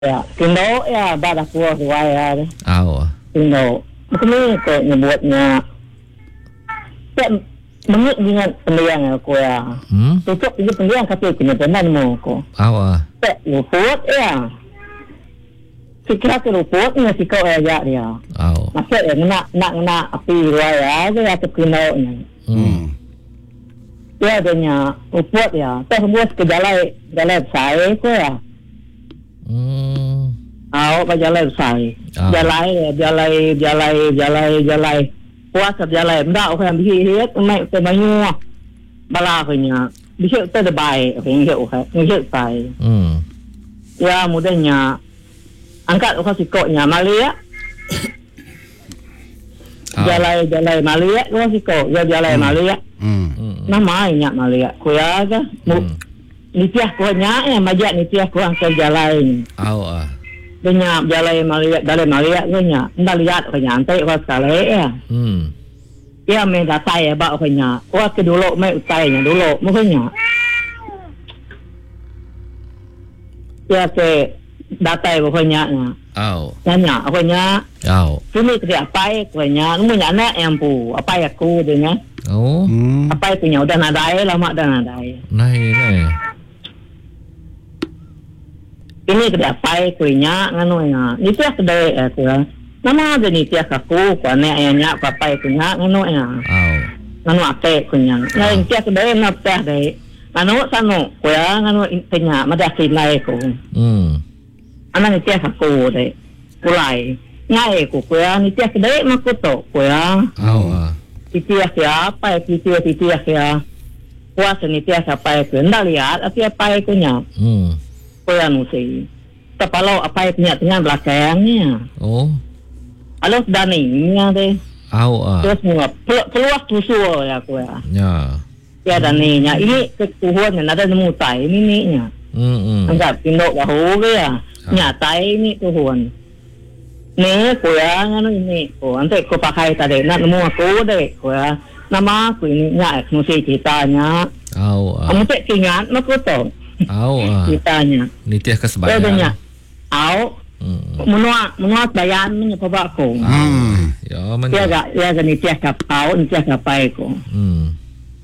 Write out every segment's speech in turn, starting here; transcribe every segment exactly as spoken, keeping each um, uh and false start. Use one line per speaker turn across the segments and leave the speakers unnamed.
Ya, Tindo ya, badak kuah kuah ya.
Aw.
Tindo. Kami ko nyebutnya. Ya, menurut dengan pendiang aku ya.
Hmm?
Tutup ini pendiang kata punya tenan mo ko.
Aw.
Ya, luput ya. Sikap luput ni sikap aja dia.
Aw.
Masa ya nak nak nak api ya, dia tu kena ni.
Hmm.
Ya adanya luput ya. Tapi buat ke jalan jalan saya ko ya.
Hmm.
Aw, pa jalan saya.
Ah.
Jalan, jalan, jalan, jalan, jalan. Puasa jalan. Ndak orang bihet, mai ke banyu. Bala punya. Bihet tu ada baik, orang bihet orang. Bihet baik.
Hmm.
Ya, mudahnya angkat orang sikoknya Malia.
Ah.
Jalan, jalan Malia, orang sikok. Ya jalan Malia.
Hmm.
Hmm.
Namanya Malia. Kuya ke?
Hmm.
Nitiah kuahnya, eh, majak nitiah kuah ke jalan.
Aw. Ah.
Dia jalan Malia, jalan Malia punya. Ndak lihat punya, antai kuah sekali ya.
Hmm.
Dia main datai ya, bak punya. Kuah ke dulu, main utainya dulu, mungkinnya. Dia ke datai punya.
Aw.
Nanya, punya.
Aw.
Sini kerja apa punya. Punya anak yang pu, apa ya ku dia.
Oh.
Hmm.
Apa punya, udah nadai, lama dah nadai.
Nai nai.
Ini kerja apa punya, nganu ya. Itu ya kedai ya tu. Nama ada ni tiap aku, kuah nek ayahnya apa punya, nganu ya.
Aw.
Nganu ate punya. Lain tiap kedai nak teh deh. Nganu sanu, kuah nganu punya, madah sinai ku.
Hmm.
Anak ni tiap aku deh. Kulai. Ngai ku kuah ni tiap kedai makuto kuah.
Aw. Ah.
Titiah siapa ya, titiah titiah ya. Kuah seni tiap apa ya, ndak lihat apa apa punya.
Hmm.
Kuah nusi. Kalau apa punya tengah belakangnya.
Oh.
Alos daninya deh.
Aw. Ah.
Terus semua peluas tusul ya kuah.
Ya.
Ya daninya. Ini ketuhuan yang ada nemu tai ini ni nya.
Hmm. Hmm.
Anggap tindok bahu ke ya. Nyatai ini tuhuan. Ni kuya ngano ini. Oh, ante ko pakai tadi nak nemu aku deh kuya. Nama aku ini nya nusi ceritanya.
Aw. Ah.
Kamu tak ingat nak foto
Aw. Ah.
ceritanya.
Nitiah
Dia
kesebayaan.
tanya. Au,
Hmm.
menua menua bayan punya papa aku.
Hmm.
Ya,
Dia
mana?
gak dia gak ni tiap kapau, ni tiap kapai ko.
Hmm.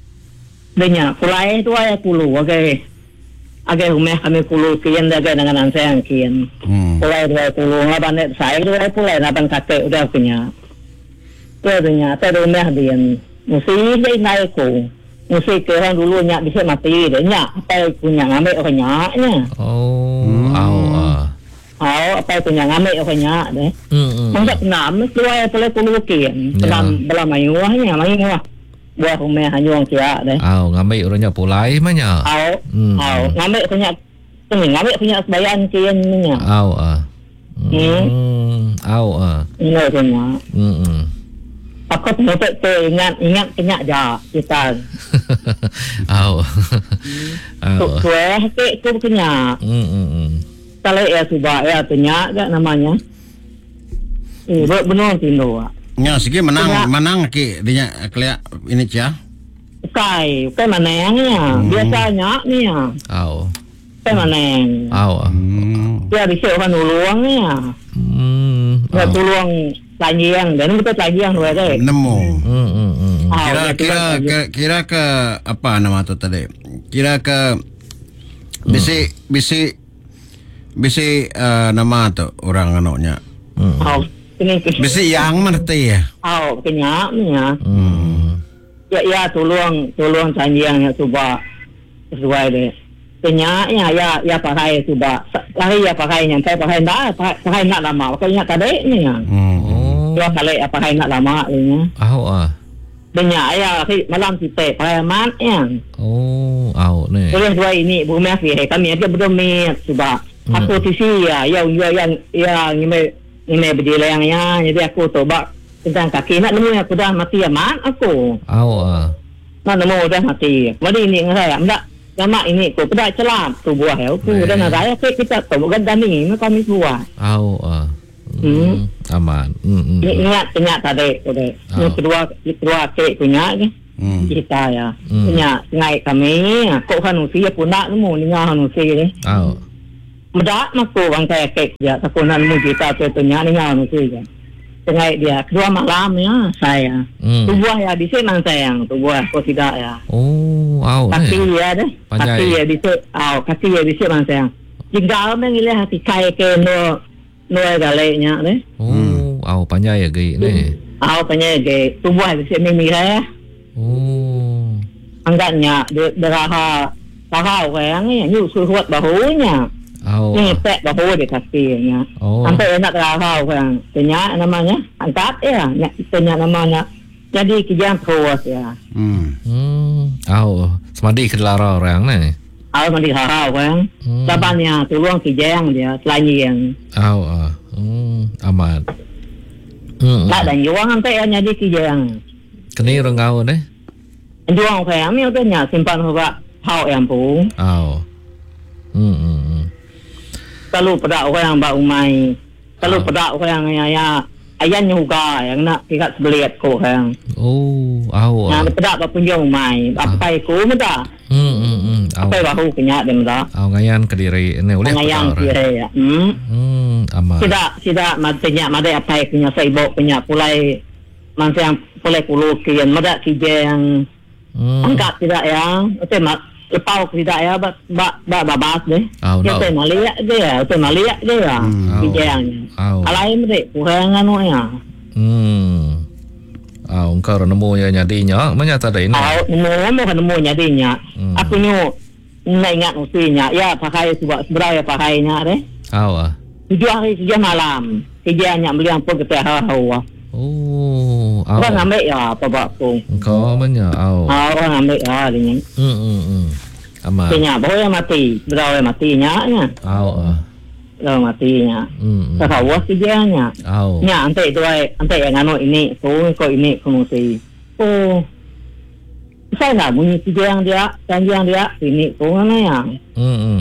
Dia kulai tu ayah pulu, okay. Agak rumah kami pulu kian dah agak dengan saya kian.
Hmm.
Kulai dua puluh, ngaban saya dua puluh, ngaban kakek udah punya. Dia punya, saya rumah dia. Mesti dia naik ko. Mesti kerana dulunya bisa mati dia nya. Apa punya ngambil orangnya nya.
Oh.
Hmm.
Aw. Ah.
Oh, apa punya ngambil orangnya deh.
Hmm. Hmm.
Mungkin enam, keluar boleh puluh kian.
Ya.
Dalam dalam mayuahnya, mayuah. Buah rumah hanya orang kia deh.
Aw. Ngambil orangnya pulai mana?
Au,
Hmm.
au, ngambil punya, ini ngambil punya sebayan kian ni nya.
Aw. Ah. Hmm. Aw. Ah.
Ini punya.
Hmm. Hmm.
Aku tu tu ingat ingat kenyak dah kita.
Aw.
Tu
Aw.
tu eh, tu kenyak.
Hmm. Hmm. Hmm.
Kalau ya sudah ya kenyak tak namanya. Eh, benar tindo.
Ya, sikit menang
Punya-
menang ki dia kelihatan ini cia.
Kai, kai manengnya. Biasanya ni ya.
Aw.
Kai maneng.
Aw. Ah.
Hmm.
Dia bisa orang uluangnya.
Hmm.
Dia
Aw.
tolong lagian, dan betul lagian dua deh.
Nemu.
Hmm. Hmm. Hmm.
Kira kira kira, kira ke apa nama tu tadi? Kira ke bisi bisi bisi uh, nama tu orang anunya.
Hmm.
Au, ini
Bisi yang merti ya.
au kenyak ni ya.
Hmm.
Ya ya tolong tolong lagian ya coba sesuai deh. Kenyak ya ya ya pakai coba. Lagi ya pakai yang saya pakai dah pakai nak lama. Pakai nak tadi ni ya.
Hmm.
Oh.
Dua kali ya pakai nak lama ni ya.
Aw. Ah.
Kenyak ya malam kita pakai mat ya.
Oh. Aw. Ni.
Boleh dua ini bumi sih kami aja belum ni coba. Aku tisi ya yang yang yang ini ini berjalannya jadi aku coba tentang kaki nak nemu aku dah mati ya mat aku.
Aw. Ah.
Nak nemu dah mati. Mari ini saya enggak lama ini aku dah celam tu buah ya. Aku dah nak saya kita tu bukan dani kami buah.
Aw. Ah.
Hmm.
Aman. Hmm. Hmm.
Ingat ingat tadi udah. Yang kedua kedua kek punya ke.
Hmm.
Kita ya.
Hmm.
Punya ngai kami kok hanusi ya pun nak nemu ni hanusi ni.
Aw.
Medak maku bangkai kek dia takunan mu kita tu tu nya ni ngau tu je. Tengah dia kedua malam ya saya.
Hmm.
Tubuh ya bisa mang sayang, tubuh kok tidak ya.
Oh, au
Kaki
ni.
ya deh.
Panjai.
Kaki ya bisa, au kaki ya bisa mang sayang. Jika memang ile hati kai ke no no galenya deh.
Oh, au panjai ya gay ni.
Au tanya ke tubuh bisa mimi saya.
Oh.
Anggapnya dia deraha deraha orang ni ni suruh bahunya.
Au.
Ni pek bahu dia kakinya.
Oh.
Sampai nak deraha orang. Tanya namanya angkat ya, nak tanya namanya. Jadi kijang terus ya.
Hmm.
Hmm. Au. Semadi kelara orang ni.
Au mandi deraha orang.
Hmm.
Labannya tolong kijang dia selain.
Au ah. Hmm. Amat. Hmm.
Tak dan juang sampai jadi kijang.
Kini orang au ni.
Juang orang ni tu nya simpan haba hau yang pun.
Au. Hmm. Hmm. hmm.
Kalau pada orang bak umai. Kalau
Ah.
pada orang yang ya ayan juga yang nak tiga sebelit ko orang.
Oh, au.
Nah,
ah.
pada bak punjung umai. Apa ko muda.
Hmm. Hmm. Hmm. Au.
Apa bahu punya dia muda.
Au ngayan Kediri ni oleh
Pengayan
orang.
dia ya. Hmm.
Hmm. Amat.
Tidak tidak madanya madai apa punya saibo punya pulai masa yang pulai kulu kian madak kijang.
Hmm.
Angkat tidak ya. Itu mak lepau tidak ya bak bak bak babas deh.
Au
Dia
no.
tu maliak dia, tu maliak dia.
Hmm.
Kijangnya.
Au.
Alai mesti kurang anu ya.
Hmm. Au engkau nemu ya nyadinya, mana tak ada ini.
Au nemu mo kan nemu nyadinya.
Hmm.
Aku nyu nak ingat mestinya ya pakai sebab seberapa pakainya deh.
Au ah.
Tujuh hari tujuh malam. Kijangnya beli apa kita hawa.
Oh, au.
Orang ambil ya apa bak pun.
Engkau mana au.
Ah, orang ambil ya dengan.
Hmm hmm hmm. Amat.
Kenya boleh mati, berapa matinya nya.
Au ah.
Berapa matinya.
Hmm. hmm.
Tak tahu kijangnya.
Au.
Nya ante itu ai, ante yang anu ini, tu ko ini kemusi. Oh. Saya nak bunyi kijang dia, kijang dia ini tu mana ya.
Hmm hmm.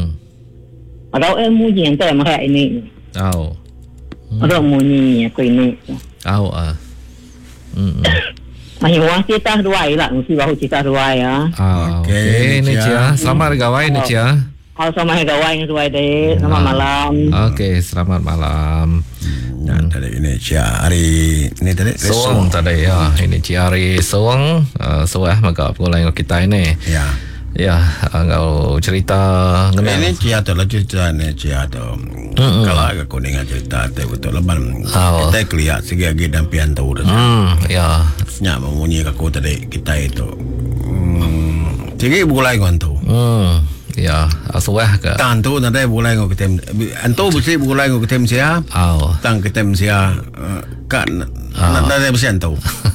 Ada eh bunyi ante mereka ini.
Au.
Ada bunyi ko ini.
Au ah. Hmm. hmm.
Ayo wah kita dua lah, mesti bahu kita dua ya.
Ah,
Okey,
okey ni
Cia.
Cia. Selamat gawai ni Cia.
Kalau sama gawai dengan dua deh, selamat malam.
Okey, selamat malam.
Ya, tadi ini Cia hari ni tadi
Sewang tadi ya. Ini Ciari Sewang. Uh, Sewah maka pula yang kita ini.
Ya.
Ya, engkau cerita
Ini
ngenal.
Cia tu lah cerita ni Cia tu. Kalau agak kuningan cerita tu betul leban.
Oh.
Kita kelihatan segi lagi dan pian tahu dah.
Hmm, ya.
Nya memunyi aku tadi kita itu. Hmm. Segi bulai kau tu.
Hmm, ya. Sewah ke?
Tan tu nanti bulai kau ketem. Antu mesti bulai kau ketem sia.
Au.
Tang ketem sia kan. Nanti mesti antu.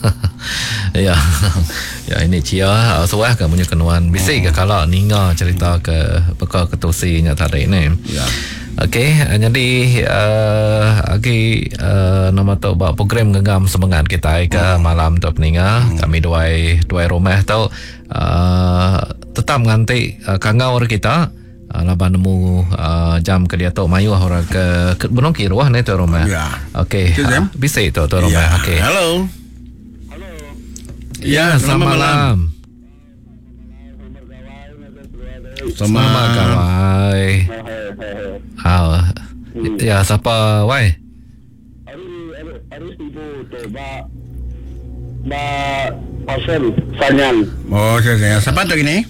Ya. Ya ini Cia Sewah ke punya kenuan. Bisa ke kalau ninga cerita ke peka ketusinya tadi ini.
Ya.
Okey, jadi uh, okay, uh, nama tu buat program genggam semangat kita ke malam tu peninga. Kami dua dua rumah tu uh, tetap nganti uh, kangau kita. Uh, laban nemu uh, jam ke dia tu mayu orang ke, ke benong ki ruah ni tu rumah.
Ya.
Okey.
Tu, Zem?
Uh, bisa tu tu rumah.
Ya.
Okey.
Halo.
Ya, selamat malam. Selamat kawai. Ah, ya siapa wai?
Ba Pasal Sanyan.
Oh, saya saya. Siapa tu ini?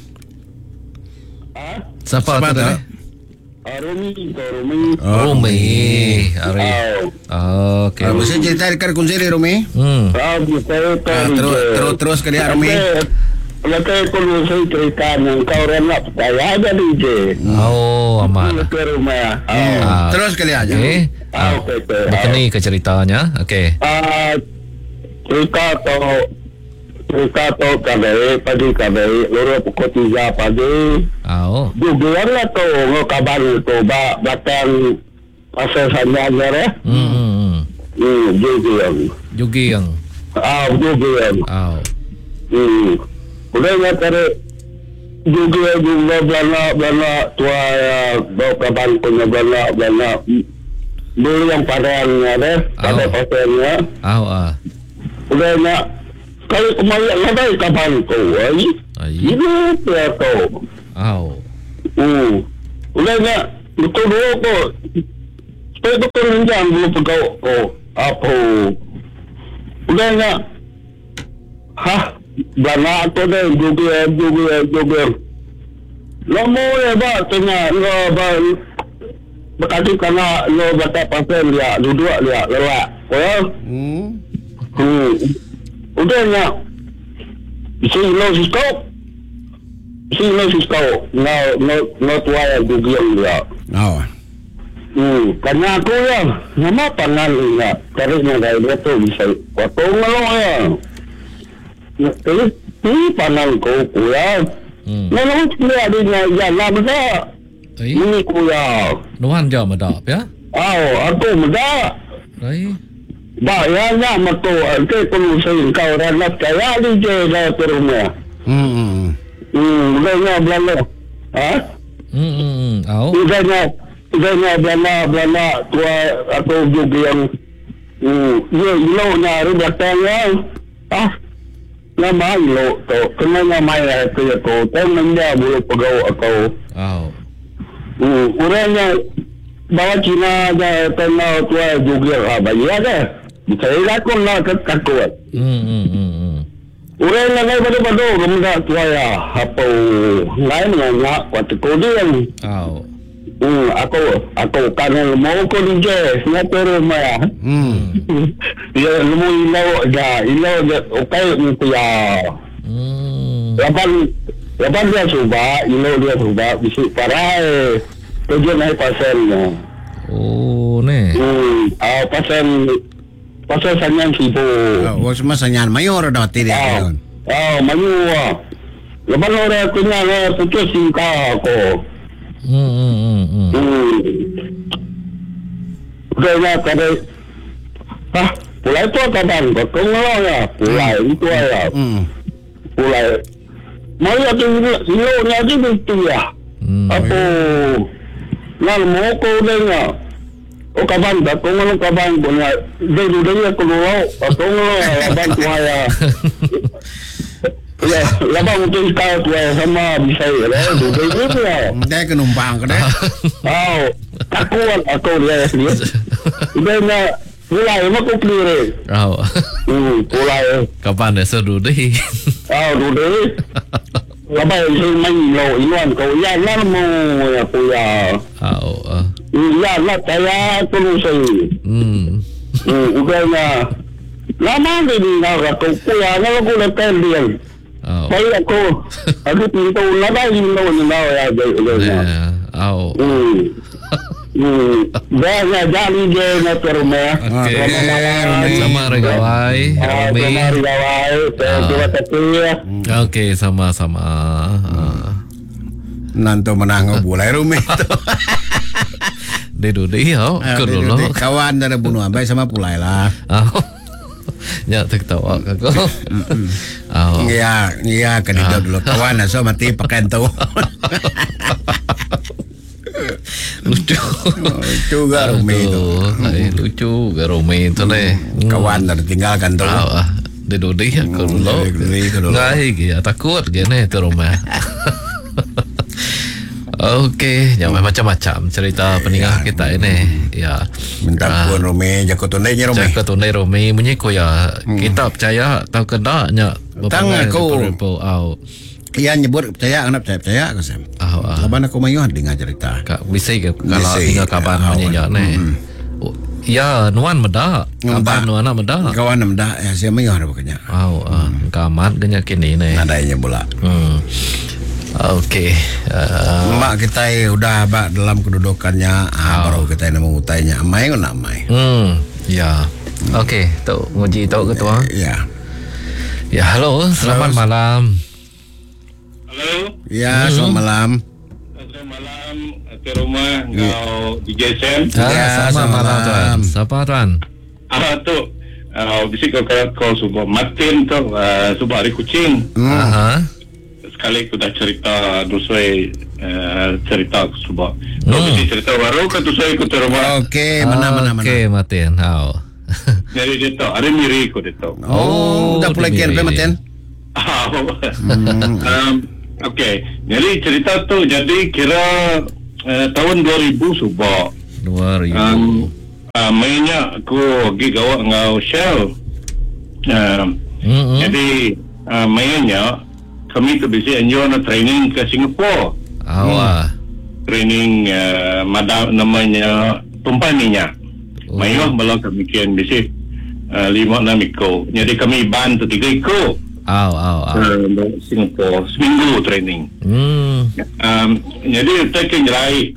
Siapa
Siapa
tu?
tu?
Rumi to Rumi.
Oh,
Rumi. Ari. Okey.
Ah, bisa cerita dekat kunciri Rumi?
Hmm.
Ah, kita to.
Ah, terus terus terus ke dia Rumi.
Lekai kalau saya cerita yang kau renap saya ada D J.
Oh, aman.
Ke rumah.
Hmm.
Ah.
Terus ke dia aja.
Okey.
Ah, okey, okey.
Berkeni ke ceritanya. Okey.
Ah, cerita to cerita to kadai pagi kadai loro pukul tiga pagi.
Oh.
Juga lah to kabar to ba batang pasal Sanyan ya.
Hmm. hmm.
Hmm, juga.
Jugi yang.
Ah, juga.
Oh.
Hmm. Udah nggak cari juga juga belana belana tua ya bawa kapan punya belana belana dulu yang padannya deh pada
Oh.
padannya
Oh ah.
udah nggak kalau kemarin ada kapan kau ay
Ai.
ini ya tuh
Oh.
hmm udah nggak betul dulu ko. Supaya betul nandiyan dulu pegawai ko. Apa? Udah nga. Hah? Bana ako na, Google, Google, Google. Lamo ya ba, tanya, lo ba, berkati kana, lo bata pasal dia, duduk dia, lewat. Oh,
Hmm.
hmm. Udah nga. Isi lo sisko. Isi lo sisko. No, no, no tuaya Google dia.
Oh.
Hmm, karena aku ya, nama pangan ingat, karena dari dia tu bisa, waktu ngelong ya. Terus ni panang ko kuya.
Hmm.
Nang kuya din na yan na basta.
Ai.
Ni kuya.
Nuhan jauh medap ya.
Aw, ako mada.
Ai.
Ba ya na mato ante kung sa kau ran na kaya di je na teruma.
Hmm.
Hmm, ganya blala. Ha?
Hmm hmm. Au.
Ganya ganya blala blala tua aku juga yang hmm, ye ilo na ru datanya. Ah. Nama ilo to kena nama ya tu ya to tan nanda bulu pegawai aku.
Au.
Hmm, orangnya bawa Cina ada tanah tua juga ah bagi ada. Saya lakon lah kat kakuat.
Hmm hmm hmm. hmm.
Orang lain pada pada rumah tua ya apa lain nanya waktu kodian.
Au.
Hmm, aku aku kan mau ko je siapa rumah.
Hmm.
Ya lemu ilo ja ilo ja okai itu ya.
Hmm.
Lapan lapan dia cuba ilo dia cuba bisi parai. Tujuan naik pasennya.
Oh, ne.
Hmm, ah pasen pasen sanyan sibo.
Oh, semua sanyan mayor dah tiri
Ah,
kan.
ah, manua. Lapan orang punya na putus singka ko.
Hmm hmm hmm. hmm.
Hmm. Udah na kada. Ah, pulai tu kapan? Kau ngelaw ya. Pulai itu ya.
Hmm.
Pulai. Mari aku ilo ni aja itu ya.
Hmm.
Apa? Nal mo ko denga. O kapan da ko ngalo kapan ko na. De de de ko lo. Ako ngalo kapan tu ya. Ya, labang untuk kau tu sama bisa ya. De de de ya.
Dia ke numpang ke dah.
Oh, aku aku dia dia. Udah na pulai mak ko clear.
Au.
Hmm, pulai.
Kapan dah seru deh.
Oh, duduk. Labang sing main lo iluan kau ya nal mo ya ko ya.
Au. ah.
Ya, nak saya terus saya.
Hmm.
Hmm, udah na. Lama ni nak aku kuya na aku lepas dia.
Au.
Saya aku aku pintu lama ini lo ni mau ya jadi.
Ya. Au.
Hmm. Hmm. Dah ya jadi je na terima.
Okey.
Rumi.
Sama regawai.
Ah,
Rumi.
terima kasih. Terima kasih.
Okey, sama-sama. Ah.
Nanti menang bulai Rumi tu.
Dia duduk ya. Kedulu.
Kawan dah bunuh baik sama pulai lah.
Au. Ya, tertawa aku. Au.
Ya, ya kan itu dulu kawan so mati pakai tu.
Lucu.
Juga Rumi tu.
Hai, lucu ke Rumi tu le.
Kawan dah tinggalkan tu.
Au. ah. Dia duduk ya kedulu. Ngai dia takut gini tu rumah. Okey, jangan macam-macam cerita peninggal kita ini. Ya.
Minta pun Rumi, jago tunai je Rumi.
Jaga tunai Rumi menyiko ya. Kita percaya tahu kendaknya.
Tang aku.
Au.
Ia nyebut percaya, anak percaya percaya aku sem.
Au. ah.
Kapan aku mayu dengar cerita.
Kak bisa ke kalau
Bisa.
tinggal kaban
Ah,
menyenyak
awan.
ni.
Mm.
Oh, ya, nuan meda. Kaban nuan nak meda.
Kawan nam dah, ya saya mayu ada bukannya.
Au, ah, kamat dengan kini ni.
Nadanya pula.
Hmm. Okey. Uh,
Mak kita udah bak dalam kedudukannya, ah, baru kita nak mengutainya. Amai ko nak amai.
hmm. Ya. Okey, Tok Muji Tok Ketua.
Ya.
Ya, halo. Selamat malam.
Halo.
Ya, selamat malam.
Selamat malam ke rumah kau di J S M.
Ah,
Ya,
selamat
selamat
malam tuan.
malam.
Siapa tuan?
Ah tu. Ah bisik kau kau subuh Martin tu subuh hari kucing.
Hmm.
Aha.
Sekali aku dah cerita dusai cerita aku subuh. Kau
Hmm.
bisik cerita baru ke dusai aku terima.
Okey, mana mana mana.
Okey, Martin. Hau.
Jadi dia tu hari miri aku dia tu.
Oh, dah pulai kian pe maten.
Ah. Um, Okey. Jadi cerita tu jadi kira uh, tahun dua ribu subak
dua ribu
um, uh, mainnya aku pergi gawak ngau Shell uh,
mm-hmm.
jadi uh, mainnya kami tu bisa enjoy na training ke Singapura
awak
hmm. training uh, madam namanya tumpah minyak oh. Mainlah malah kami kian bisa uh, lima enam iko jadi kami ban tu tiga iko
aw aw aw
uh, Singapura seminggu training
hmm.
um, jadi kita kenjerai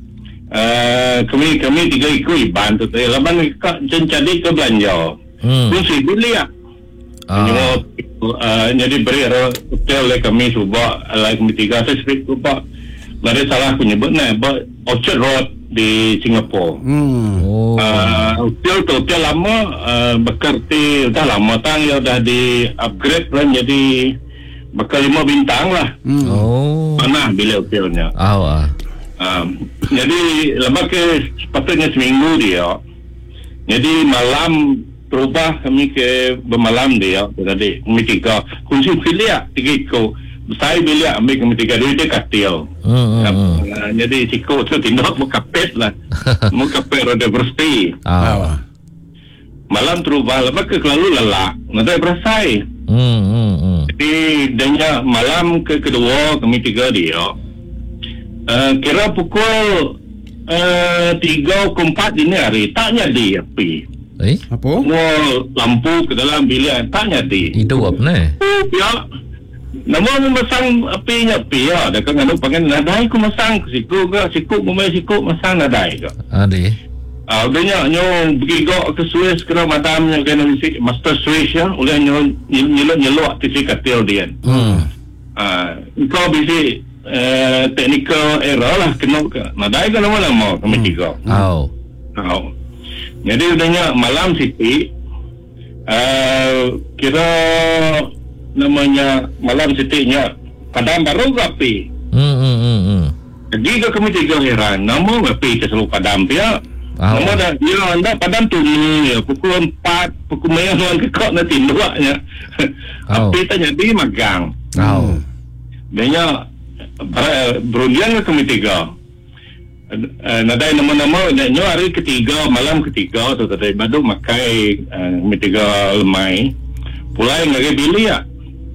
uh, kami kami tiga ikut ban tu tadi laban kak jadi ke belanja
hmm.
pun si bilia
ah.
uh, jadi beri hotel le kami cuba like kami tiga saya speak cuba lari salah aku nyebut nah Orchard Road di Singapura
Hmm.
Oh.
Uh, hotel tu hotel lama uh, bekerti dah lama tang ya dah di upgrade lah jadi bakal lima bintang lah
Hmm.
Oh.
mana bila hotelnya
Awak.
um, jadi lama ke sepatutnya seminggu dia jadi malam terubah kami ke bermalam dia tadi kami tiga kunci bilik tiga iko saya bilik ambil kami tiga duit dia katil
Hmm. hmm.
uh, jadi siko tu tindak muka pet lah muka pet roda bersih
Awak.
malam terubah lepas ke kelalu lelak nanti berasai
Hmm. Hmm. hmm.
jadi danya malam ke kedua kami tiga dia uh, kira pukul uh, tiga ke empat dini hari tak jadi api
Eh?
Apa?
mau lampu ke dalam bilik tak jadi
Itu apa ni?
ya nama memasang api nya api ya dah kan nganu panggil nadai ku masang siku ke siku kumai siku masang nadai ke
Adi.
ah udahnya nyo pergi go ke Suez kena madamnya kena misi master Suez ya oleh nyo nyelok nyelok tisi katil dia
Hmm.
ah kau bisi uh, technical error lah kena ke nadai ke lama-lama kami tiga
Aw.
oh. Jadi udahnya malam Siti uh, kira namanya malam Siti-nya padam baru api
Hmm. Hmm. Hmm. hmm.
jadi ke kami tiga heran nama api ke selalu padam dia
Ah.
nama dah ya anda padam tu ya pukul empat pukul mayang tuan ke kau nanti luaknya
Oh.
api tak jadi magang
Aw.
dia berundian ke kami tiga Uh, nadai nama-nama nyo hari ketiga malam ketiga tu tadi badu makai uh, kami tiga lemai pulai ngagai bilik ya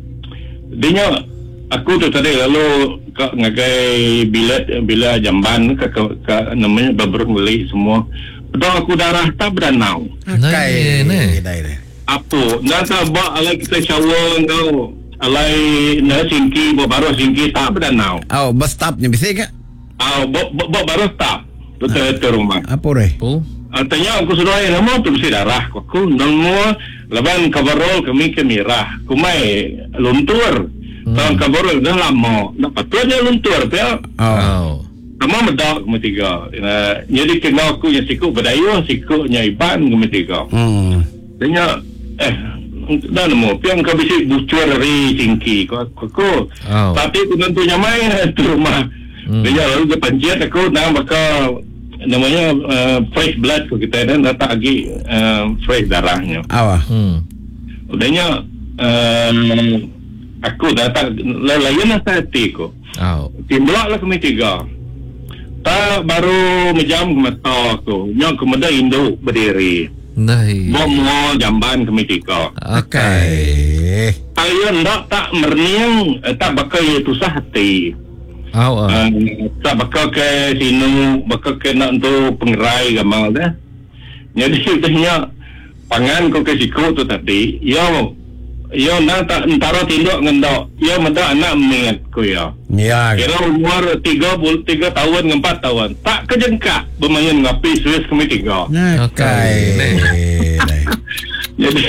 dia aku tu tadi lalu kak ngagai bilet bila jamban ke, ke, ke namanya babrung beli semua betul aku darah tak beranau
Kai
ni.
dai dai.
apa nata ba alai kita shower kau alai na singki baru singki tak beranau
Oh, bus stopnya bisa ke?
ah bo bo baru tak betul betul rumah
Apa re?
Oh.
Artinya aku sudah yang nama tu mesti darah aku nama laban kabarol kami ke mirah kumai luntur tahun kabarol dah lama nak patutnya luntur ya
Oh.
Aw.
nama medak kami tiga uh, jadi kena aku yang siku berdayu sikunya iban kami tiga
Hmm.
tanya eh dah nama piang kau bisa bucur dari singki aku aku
Oh.
tapi aku tentunya main tu rumah
Hmm.
dia lalu ke panciat aku nak bakal namanya uh, fresh blood ko kita dan datang lagi uh, fresh darahnya
Awak.
Hmm.
udahnya uh, aku datang layan saya tiko
Aw.
timbulak lah kami tiga tak baru menjam ke mata aku yang kemudian Indo berdiri
Nahi.
bomo jamban kami tiga
Okay.
Kai.
ayo ndak tak merniang eh, tak bakal tusah hati
Aw.
Uh, tak bakal ke sinu bakal ke nak untuk pengerai gamal dah jadi katanya pangan ko ke siku tu tadi yo yo nak tak antara tindak ngendok yo mendak anak mengingat ko ya
Ya.
kira umur tiga puluh tiga tahun dengan empat tahun tak kejengkak bermain ngapi Swiss kami tiga
Nah, kai. Dai.
jadi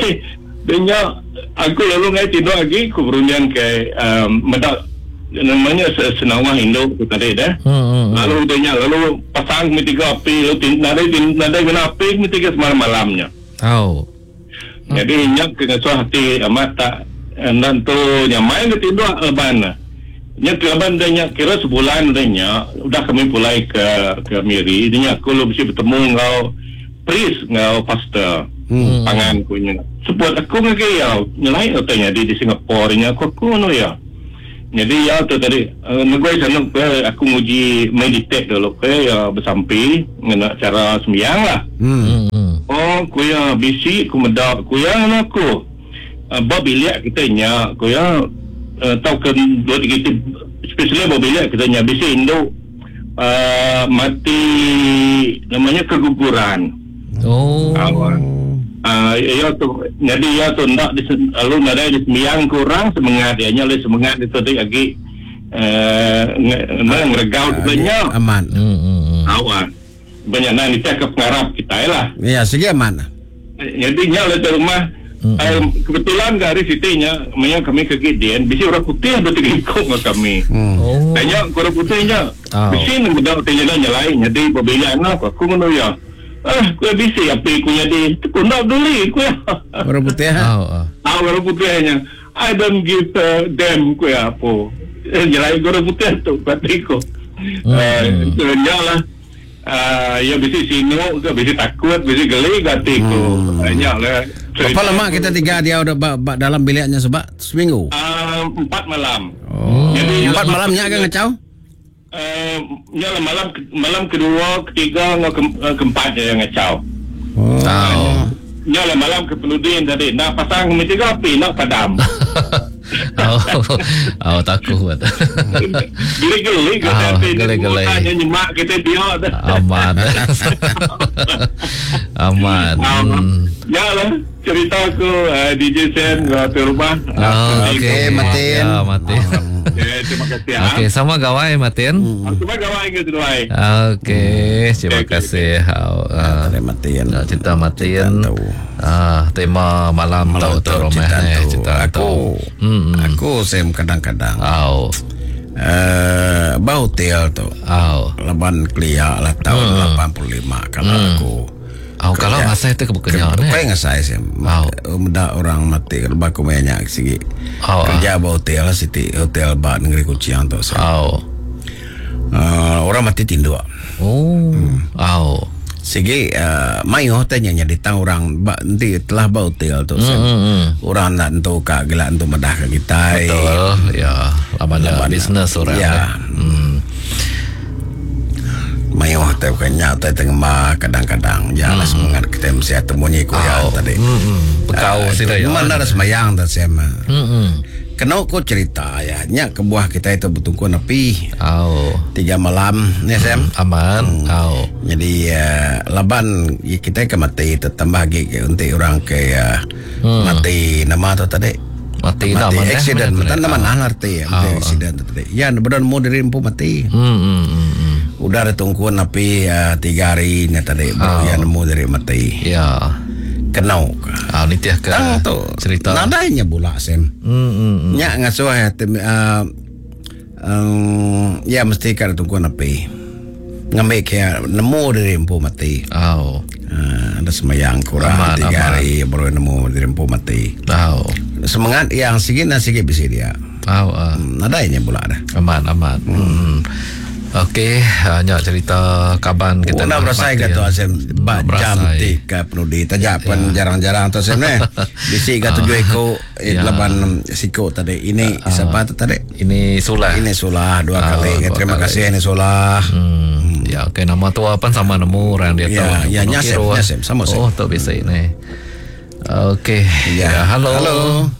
dia aku lalu ngai tindak lagi aku berundian ke um, mendak namanya senawah Indo tu tadi dah
Hmm.
lalu dia lalu pasang kami tiga api lalu tin, nadai tin, nadai guna api kami tiga semalam malamnya
Aw.
jadi nyak kena suah hati amat tak dan tu yang main ke tindu alban nyak alban dia kira sebulan dia udah kami pulai ke ke Miri dia aku lu mesti bertemu ngau priest ngau pastor
Hmm.
pangan punya sebut aku ngagayau nyelai katanya di di Singapura nya aku aku no ya Jadi ya tu tadi uh, negoi sana ke aku nguji meditate dulu ke ya bersampi dengan cara sembahyang lah.
Hmm.
Hmm.
Oh, kuya bisi ku medak kuya aku. Uh, bab bilik kita nya kuya uh, tahu ke dua tiga tip especially bab bilik kita nya bisi Indo uh, mati namanya keguguran.
Oh.
Awak. Ah, uh, ya tu jadi ya tu ndak di lalu ada di sembiang kurang semangat dia nya le semangat itu tadi lagi eh uh, ngregau banyak
Aman.
Hmm. Hmm.
awak banyak nak dicakap ngarap kita lah.
Ya, sige aman.
Jadi nya le rumah
Hmm.
uh, kebetulan dari situnya memang kami ke Gideon bisi orang putih ada tiga ikut dengan kami.
Hmm.
Oh.
Tanya orang putihnya
Oh.
bisi nak mudah tanya lain jadi pembelian apa aku ngono ya. Ah, kau bisi apa kunya di tu nak beli ku ya.
Orang putih ha.
Oh. Oh.
Ah, orang putihnya I don't give uh, them ku ya apa. Eh, jalan orang putih tu patiku. Eh, itu lah. Ah, ya bisi sino ke bisi takut, bisi geli gatiku. Banyak lah.
Berapa lama kita tinggal dia udah ba- ba- dalam biliknya sebab seminggu?
Ah, empat malam.
Oh.
Jadi,
Empat malamnya agak ngecau?
Uh, ya malam malam kedua, ketiga, ke, uh, keempat dia yang ngecau.
Oh.
Oh.
Ya malam ke penudin tadi nak pasang mesti api nak padam.
Oh. Oh, takut.
Geli-geli
Oh,
kata
geli-geli.
tanya nyemak kita dia.
Aman. Aman. Hmm.
Ya lah cerita aku uh, D J Sen ke rumah.
Oh, okey,
Matin.
Ya, Matin.
Eh, terima kasih.
Okey, sama gawai Matin.
Aku cuma gawai ke tu ai.
Okey, terima kasih. Ah,
Tadi matiin.
nak cerita Matin.
Tahu.
Ah, tema malam
Malam
tahu tu
tahu
rumah
cerita
ni
tu.
cerita
Aku-
tu. Hmm.
Aku sem kadang-kadang
Au.
eh bau tel tu.
Au.
Laban kelia lah tahun lapan puluh lima kalau aku.
Au kalau ngasai tu kebukannya
Kau
ni.
yang ngasai sih. Muda orang mati kalau baku banyak segi.
Au.
Kerja bau hotel lah siti hotel ba negeri Kuciang tu.
Au.
Uh, orang mati tindu.
Oh. Au.
Segi uh, mayo tanya nya ditang orang ba nanti telah bau hotel tu.
Hmm, hmm, hmm.
Orang nak entu ka gila entu medah ke kita.
Betul. Ya, laban bisnes orang.
Ya.
Hmm.
Mayo hotel kanya tu tengah kadang-kadang jalan semangat kita mesti temunya ku ya tadi.
Hmm. Bekau
Ah,
sida ya.
Mana ada semayang tak sama.
Hmm. hmm.
Kena aku cerita ya, nya ke buah kita itu betungku nepi
Au.
tiga malam ni Sam.
Aman. Au.
Jadi uh, laban ya, kita ke mati tambah lagi ke untuk orang ke uh,
Hmm.
mati nama tu tadi.
Mati
Mati
nama
accident, betul nama nah arti ya,
Oh.
accident tu tadi. Ya, benar mau diri empu mati.
Hmm. Hmm. hmm, hmm.
Udah ada tunggu napi uh, tiga hari ni tadi baru
Oh.
ya nemu dari mati.
Ya.
Kenau.
Ah, ni tiah ke
Tang tu
cerita.
nadanya bola Sam.
Hmm. Hmm. hmm.
Nya ngasuh ya tem, uh, um, ya mesti kada tunggu napi. Ngambil kaya nemu dari empu mati.
Au.
Uh, ada semayang kurang
Aman,
tiga
aman.
hari baru nemu dari empu mati.
Au.
Semangat yang sikit dan sikit bisa dia.
Au. ah.
Hmm, nadanya bola dah.
Aman, aman. Hmm. Okey, hanya cerita kaban kita.
Kita nak berasai
mati,
kata
ya.
Asem
Nak
jam
berasai.
tiga penuh di tajak pun jarang-jarang tu Asem ni. Bisi kata tujuh ekor eh,
Ya.
laban siko tadi. Ini siapa tu tadi?
Ini sulah.
Ini sulah dua
Ah,
kali.
dua
Terima
kali.
kasih ini sulah.
Hmm. Ya, okey, nama tu apa sama nemu orang dia
Ya,
tahu.
ya,
Penuh
Nyasem,
kiro, ah.
Nyasem, sama, Sem.
Oh, tu bisa ini. Okey.
Ya,
Ya, halo.
Halo.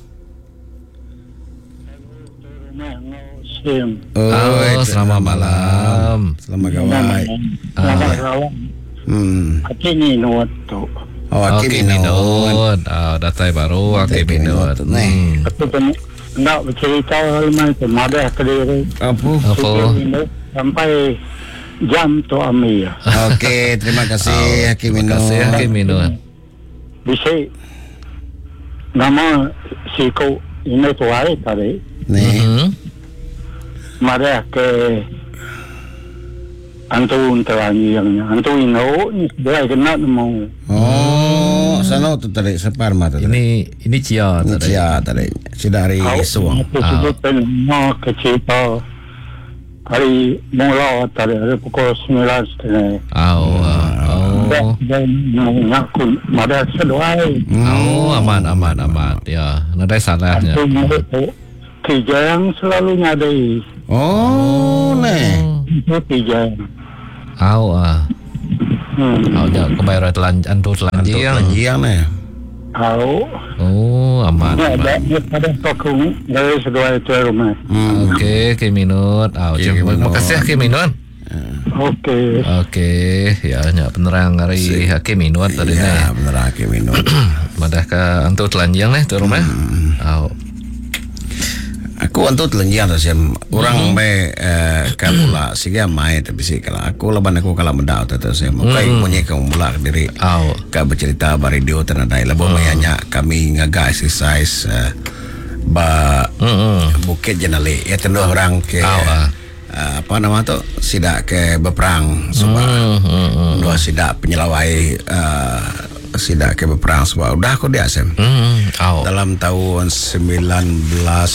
Sim.
Oh, selamat malam.
Selamat gawai.
Selamat malam.
Hmm.
Aki ni nuat tu.
Oh,
Okey,
Aki minum.
minut. Ah, datai baru. Okey,
Datai
minut.
minut, ni.
Hmm.
Aku pun nak bercerita halaman semadah ke diri.
Apa?
Apa?
Sampai jam tu ambil.
Okey, terima kasih Aki
Terima
minum.
kasih, Okey, minut.
Bisa nama siku ini tuai tadi.
Ni.
Hmm.
Mada ke antu terangnya antu ino ni dia kena mau
Oh, sana tu tadi separma tu.
Ini ini Cia
Ini
tadi.
cia tadi. Si dari suang.
aku sebut pen mau ke cerita hari mula tadi hari pukul sembilan setengah
Au. ah, Oh.
dan aku mada seduai
Oh, aman, aman, aman. Ya, nadai salahnya.
antu itu
Kijang selalu nyadai.
Oh, ne.
Itu kijang.
Au ah.
Hmm.
Au jak kembali rat lan antu telan jiang.
Jiang ne.
Tahu.
Oh, aman.
Ya, ada
aman.
ada tokong dari sedua itu rumah.
Hmm.
Okey, ke minut. Au,
Okey,
okay,
minut.
makasih ke minut.
Okey.
Okey, ya nya penerang hari ke minut tadi ni.
Ya, benar ke minum.
Madah ka antu telan jiang ni tu rumah. Au.
Aku antu telanjang tu sem orang me kamula siga mai tapi si kala aku laban aku kala mendau tu sem kai punya kamu mula diri
Au.
ka bercerita ba radio tanadai labo mayanya kami ngaga exercise eh, ba
Hmm.
bukit jenale ya tendu orang ke
Au, ah.
eh, apa nama tu sidak ke berperang sebab
Hmm.
dua sidak penyelawai eh, sidak ke berperang sebab udah aku dia sem
Hmm. Au.
dalam tahun sembilan belas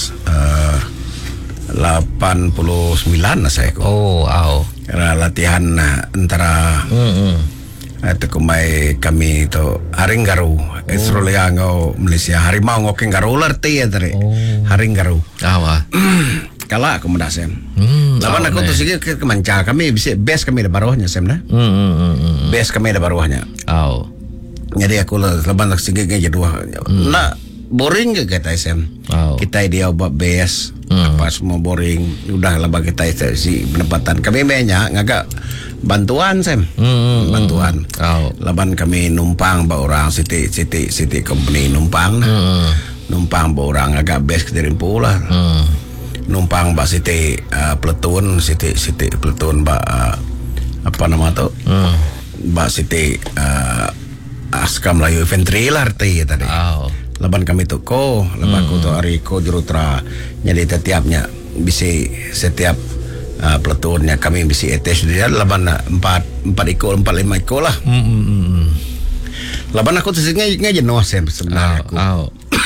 lapan puluh sembilan lah saya ko.
Oh, au.
Kira latihan uh, antara
Hmm.
itu kumai kami itu Haring Garu Australia ngau Malaysia harimau ngau Garu larti ya tadi
Oh.
Haring Garu
Au ah.
kala aku mudah sem
Hmm.
lawan aku tu sikit ke kemanca kami bisa base kami ada baruhnya sem nah
Hmm. hmm, hmm, hmm.
base kami ada baruhnya
Au.
jadi aku laban sikit ke dua nak boring ke kata sem
Au.
kita dia buat base apa semua boring udah lah bagi kita si pendapatan kami banyak ngagak bantuan sem
Hmm.
bantuan
Au.
laban kami numpang ba orang siti siti siti company numpang
Hmm.
numpang ba orang agak base ke pula
Hmm.
numpang ba siti uh, platoon siti siti platoon ba uh, apa nama tu
Hmm.
ba siti uh, askam Melayu infantry lah arti tadi
Au.
laban kami tu ko laban hmm. ko tu hari ko jurutra jadi setiapnya bisa setiap uh, platoonnya kami bisa attach dia laban uh, empat empat ikut empat lima ikut lah
Hmm. hmm, hmm.
laban aku tu ngai ngai jenuh sem sebenarnya aku
Au.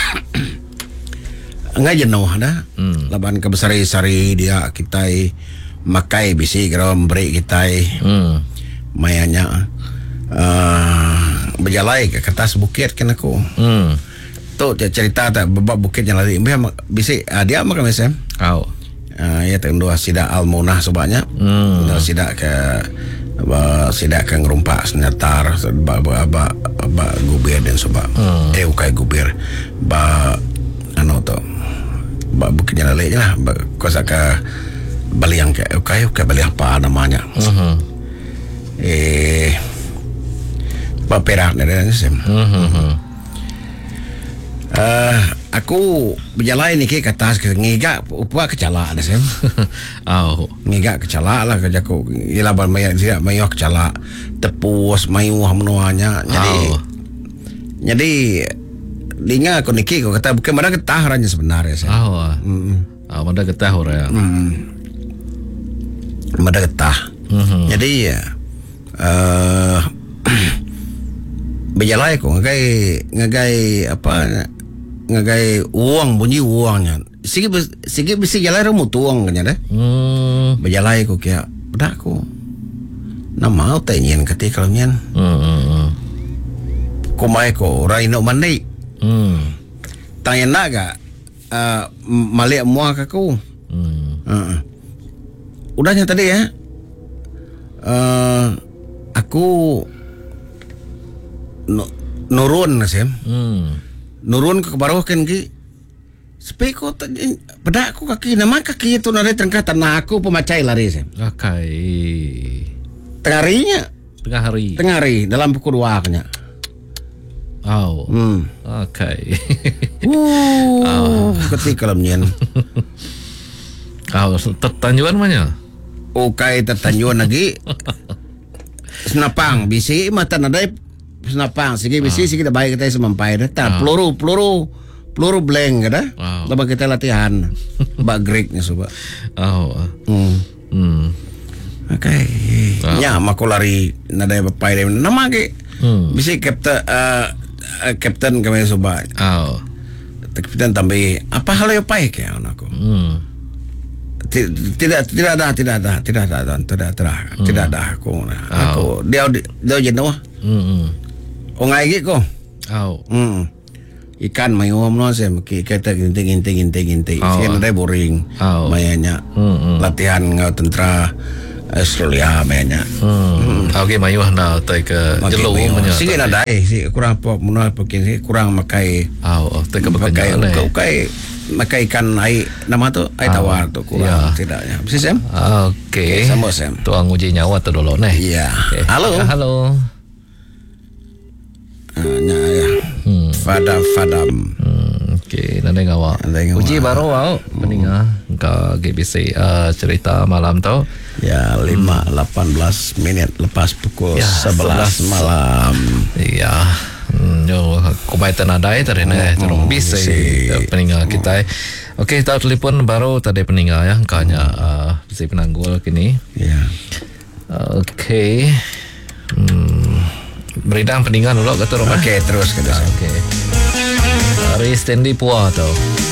ngai jenuh dah
Hmm.
laban ke besari-sari dia kita makai bisi kira memberi kita
Hmm.
mayanya uh, berjalai ke atas bukit kan aku
Hmm.
tu cerita tak bab bukit yang lari bisa uh, dia makan mesem
Au.
uh, ya tendu sidak almunah sebabnya
Hmm.
uh, sidak ke ba sidak ke ngerumpak senatar ba ba ba, ba gubir dan sebab
Hmm.
eh ukai gubir ba anu tu ba bukit yang lari je lah ba kuasa ke baliang ke ukai ukai baliang apa namanya
Hmm.
eh ba perak dan sem
Hmm.
Uh, aku berjalan ni ke atas ke ngigak upah kecala ada sem
Au.
ngigak kecala lah kerja aku ialah bermain tidak mayu kecala tepus mayu menuanya jadi
Au.
jadi dinga aku niki aku kata bukan mana getah ranya sebenarnya sem
Au. ah.
hmm.
Au mana getah ora.
hmm. Mana getah
Hmm.
jadi ya uh, berjalan aku ngagai ngagai apa ngagai uang bunyi uangnya sikit sikit bisi jalan rumu tuang kanya dah
Hmm.
berjalan aku kaya dah aku nak mau tanyain kati kalau nyan
Hmm. Hmm.
ko mai ko rai no mandi
Hmm.
tanya nak ga uh, malik muak aku
Hmm.
uh, udahnya tadi ya uh, aku no, nurun sem
Hmm.
nurun ke bawah kan ki speko pada aku kaki nama kaki itu nari tengah tanah aku pemacai lari sem
Okay.
tengah harinya
Tengah hari.
tengah hari dalam pukul dua kanya
Au.
hmm
Okay.
uh, ketika lemnyen
Au, tertanjuan mana?
okai tertanjuan lagi senapang bisi mata nadai senapang sigi bisi sigi dah baik kita semampai dah tak peluru peluru peluru blank dah
Wow.
lepas kita latihan bak Greeknya coba
Au.
hmm
Hmm.
okay
Wow.
nya maku lari nadai bapai dia nama ke
Hmm.
bisi kapten uh, uh, kapten kami coba
Au.
kapten tambah apa hal yang baik ya aku
Hmm.
tidak tidak ada tidak ada tidak ada tidak ada tidak ada aku aku dia dia jenuh
Hmm.
ongai gitu
Au.
hmm ikan mayom no sem kita ginting ginting ginting ginting
Oh.
sih ada boring
Oh.
mayanya
Hmm, hmm.
latihan ngau tentara Australia mayanya
Hmm. Okey mayuh na tai ke jelo punya.
sih ada eh sih kurang apa munah pakai sih kurang makai
Oh, tai ke
pakai
bekerja
kau kai makai ikan air nama tu air tawar tu kurang tidaknya bisa sem
Okey.
sama sem
Tuang uji nyawa tu dulu nih.
iya
Okay.
halo
Halo.
Ah, nya ya
Hmm.
fadam fadam
Hmm, okey, nanti ngawak.
Nanti ngawak.
Uji baru awak peningah ke G B C uh, cerita malam tu.
ya lima lapan belas minit lepas pukul
Ya,
sebelas malam
Iya. Hmm, yo kubai tenadai tadi nih, terus bisa peningah kita. Okey, tahu telefon baru tadi peningah ya, kanya uh, si penanggul kini.
ya
Okey. Hmm. Beridang peningah dulu kata rumah.
oke terus kita
Okey. Hari Stanley Puah tau.